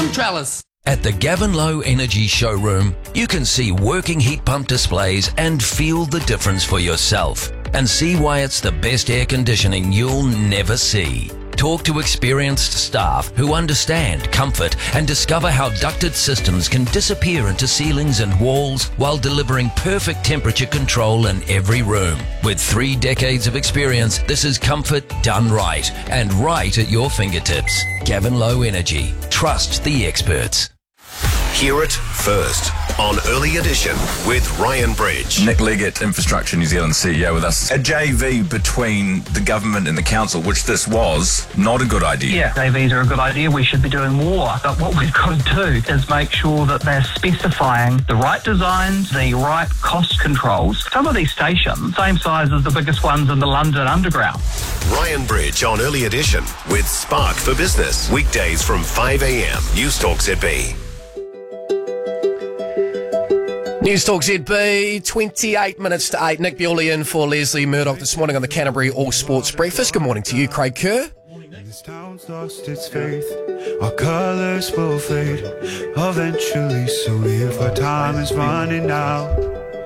Tim Trellis. At the Gavin Low Energy Showroom, you can see working heat pump displays and feel the difference for yourself and see why it's the best air conditioning you'll never see. Talk to experienced staff who understand comfort and discover how ducted systems can disappear into ceilings and walls while delivering perfect temperature control in every room. With 3 decades of experience, this is comfort done right and right at your fingertips. Gavin Low Energy. Trust the experts. Hear it first on Early Edition with Ryan Bridge. Nick Leggett, Infrastructure New Zealand CEO with us. A JV between the government and the council, which this was, not a good idea. Yeah, JVs are a good idea. We should be doing more. But what we've got to do is make sure that they're specifying the right designs, the right cost controls. Some of these stations, same size as the biggest ones in the London Underground. Ryan Bridge on Early Edition with Spark for Business. Weekdays from 5 a.m. News Talk ZB. News Talk ZB, 28 minutes to 8. Nick Bewley in for Leslie Murdoch this morning on the Canterbury All Sports Breakfast. Good morning to you, Craig Kerr. This town's lost its faith. Our colours will fade eventually. So if our time is running out,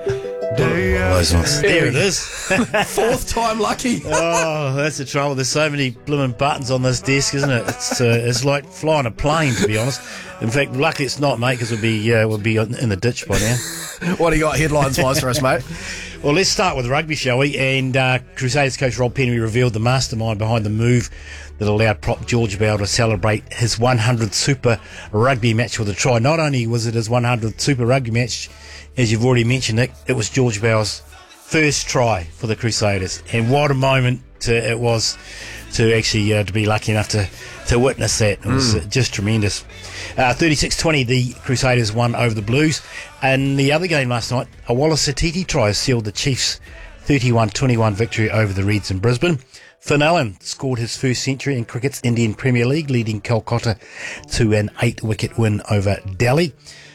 there it is. Fourth time lucky. Oh, that's the trouble. There's so many blooming buttons on this desk, isn't it? It's like flying a plane, to be honest. In fact, luckily it's not, mate, because we'll be in the ditch by now. What do you got headlines-wise for us, mate? Well, let's start with rugby, shall we? And Crusaders coach Rob Penry revealed the mastermind behind the move that allowed prop George Bell to celebrate his 100th Super Rugby match with a try. Not only was it his 100th Super Rugby match, as you've already mentioned, Nick, it was George Bell's first try for the Crusaders. And what a moment it was to actually to be lucky enough to witness that. It was just tremendous. 36-20, the Crusaders won over the Blues. And the other game last night, a Wallace Satiti try sealed the Chiefs' 31-21 victory over the Reds in Brisbane. Finn Allen scored his first century in cricket's Indian Premier League, leading Kolkata to an 8-wicket win over Delhi.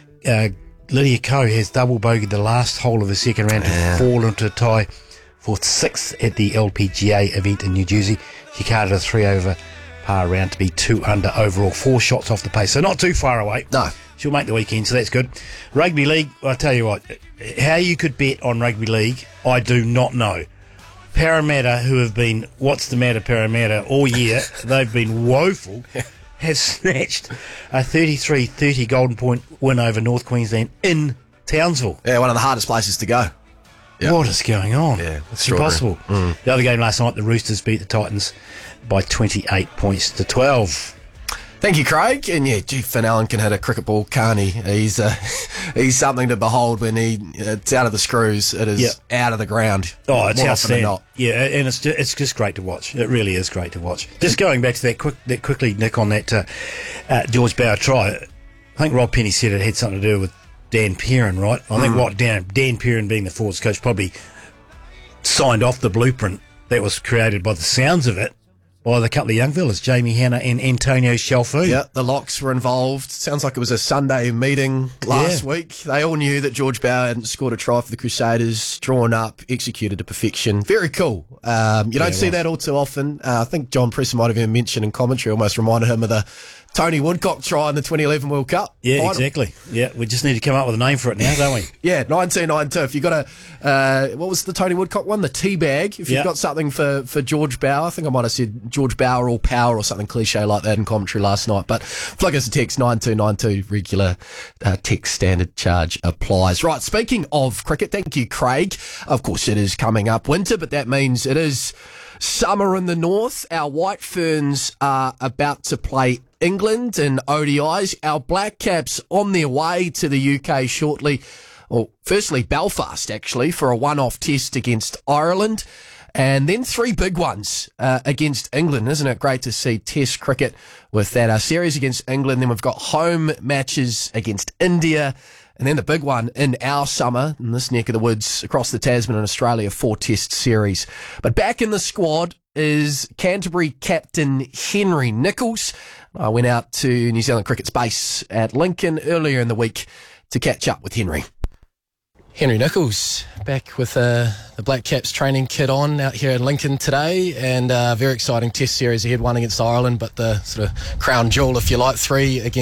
Lydia Ko has double bogeyed the last hole of the second round to fall into a tie for 6th at the LPGA event in New Jersey. She carded a 3-over par round to be 2 under overall, 4 shots off the pace, so not too far away. No. She'll make the weekend, so that's good. Rugby League, I tell you what, how you could bet on Rugby League, I do not know. Parramatta, who have been, what's the matter Parramatta, all year, they've been woeful, has snatched a 33-30 Golden Point win over North Queensland in Townsville. Yeah, one of the hardest places to go. Yep. What is going on? Yeah, it's impossible. The other game last night, the Roosters beat the Titans by 28 points to 12. Thank you, Craig. And yeah, Finn Allen can hit a cricket ball, can't he? He's something to behold when it's out of the screws. It is out of the ground. Oh, it's outstanding. Yeah, and it's just great to watch. It really is great to watch. Just going back to that quickly, Nick, on that George Bauer try. I think Rob Penny said it had something to do with Dan Perrin, right? I think what Dan Perrin, being the forwards coach, probably signed off the blueprint that was created by the sounds of it by the couple of young fellas, Jamie Hanna and Antonio Shalfu. Yeah, the Locks were involved. Sounds like it was a Sunday meeting last week. They all knew that George Bauer hadn't scored a try for the Crusaders, drawn up, executed to perfection. Very cool. You don't see that all too often. I think John Presser might have even mentioned in commentary, almost reminded him of the Tony Woodcock try in the 2011 World Cup. Yeah, final. Exactly. Yeah, we just need to come up with a name for it now, don't we? Yeah, 1992. If you've got a, what was the Tony Woodcock one? The tea bag. If you've got something for George Bauer, I think I might have said George Bauer all power or something cliche like that in commentary last night. But flick us a text, 9292, regular text standard charge applies. Right, speaking of cricket, thank you, Craig. Of course, it is coming up winter, but that means it is summer in the north. Our White Ferns are about to play England in ODIs. Our Black Caps on their way to the UK shortly. Well, firstly, Belfast, actually, for a one-off test against Ireland. And then 3 big ones against England. Isn't it great to see test cricket with that series against England? Then we've got home matches against India. And then the big one in our summer, in this neck of the woods, across the Tasman in Australia, 4 test series. But back in the squad is Canterbury captain Henry Nicholls. I went out to New Zealand Cricket's base at Lincoln earlier in the week to catch up with Henry. Henry Nicholls, back with the Black Caps training kit on out here in Lincoln today, and a very exciting test series ahead, one against Ireland, but the sort of crown jewel, if you like, 3 against